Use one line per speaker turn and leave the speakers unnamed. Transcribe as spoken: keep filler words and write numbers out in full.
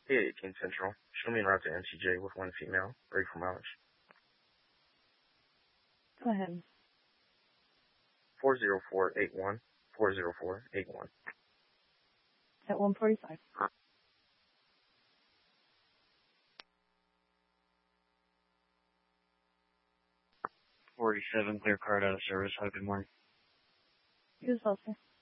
eight eighteen Central. Show me en route to M C J with one female. Ready for mileage.
Go ahead.
four zero four eight one. four zero four eight one.
At one forty-five.
forty-seven, clear card out of service. Have a good morning.
You as well, sir.